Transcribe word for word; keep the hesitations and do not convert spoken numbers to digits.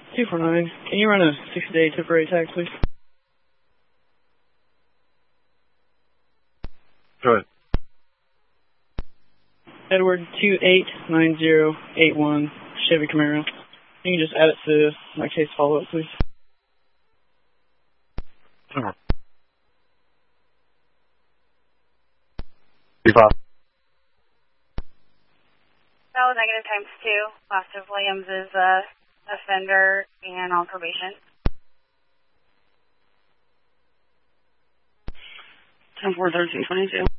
two four nine. Can you run a sixty-day temporary tag, please? Go ahead. Edward two eight nine zero eight one, Chevy Camaro. You can just add it to my case follow-up, please. Sure. five. That was negative times two. Foster Williams is a offender and on probation. ten four thirteen twenty-two.